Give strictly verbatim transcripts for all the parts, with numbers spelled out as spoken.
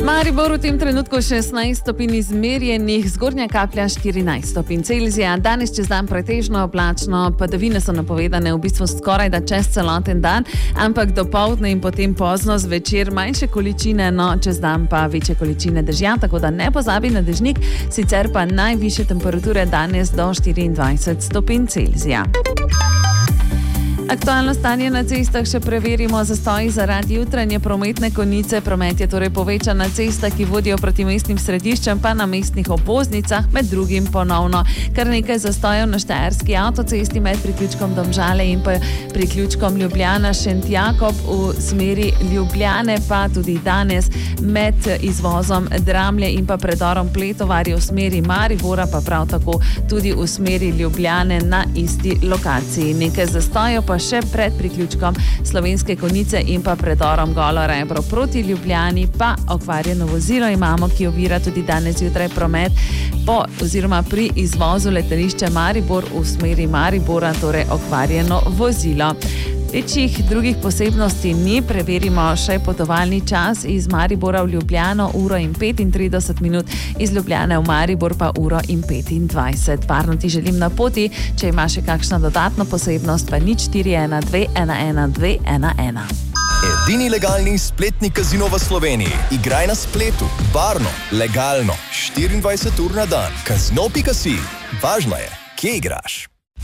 Maribor v tem trenutku šestnajst stopinj izmerjenih, zgornja kaplja štirinajst stopinj Celzija. Danes čez dan pretežno oblačno, padavine so napovedane v bistvu skoraj da čez celoten dan, ampak dopoldne in potem pozno zvečer manjše količine, no čez dan pa večje količine dežja, tako da ne pozabi na dežnik, sicer pa najvišje temperature danes do štiriindvajset stopinj Celzija. Aktualno stanje na cestah še preverimo. Zastoji zaradi jutranje prometne konice. Promet je torej povečan na cestah, ki vodijo proti mestnim središčem, pa na mestnih obvoznicah, med drugim ponovno. Kar nekaj zastojev na štajerski avtocesti med priključkom Domžale in pa priključkom Ljubljana-Šentjakob v smeri Ljubljane, pa tudi danes med izvozom Dramlje in pa predorom Pletovarje v smeri Maribora, pa prav tako tudi v smeri Ljubljane na isti lokaciji. Nekaj zastojev pa še pred priključkom Slovenske Konjice in pa predorom Golo Rebro proti Ljubljani, pa okvarjeno vozilo imamo, ki ovira tudi danes zjutraj promet po oziroma pri izvozu letališča Maribor v smeri Maribora, torej okvarjeno vozilo. Večjih drugih posebnosti ni, preverimo še potovalni čas iz Maribora v Ljubljano, uro in petintrideset minut, iz Ljubljane v Maribor pa uro in petindvajset. Varno ti želim na poti, če imaš še kakšno dodatno posebnost, pa nič štiri ena dve ena ena dve ena ena. Edini legalni spletni kazino v Sloveniji. Igraj na spletu, varno, legalno, štiriindvajset ur na dan. Kazino pika si. Važno je, kje igraš.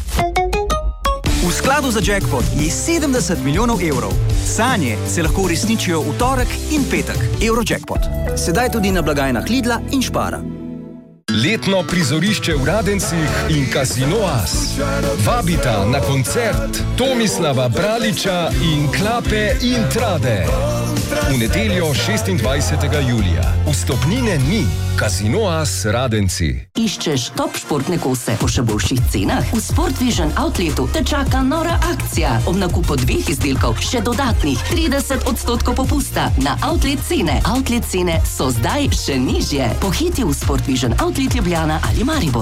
V skladu za jackpot je sedemdeset milijonov evrov. Sanje se lahko uresničijo v torek in petek. Eurojackpot. Sedaj tudi na blagajnah Lidla in Spara. Letno prizorišče v Radencih in Casino As vabita na koncert Tomislava Braliča in Klape Intrade. V nedeljo šestindvajsetega julija. Vstopnine ni. Casino As Radenci. Iščeš top športne kose po še boljših cenah? V Sport Vision Outletu te čaka nora akcija. Ob nakupu dveh izdelkov še dodatnih trideset odstotkov popusta na outlet cene. Outlet cene so zdaj še nižje. Pohiti v Sport Vision Outlet Ljubljana ali Maribor.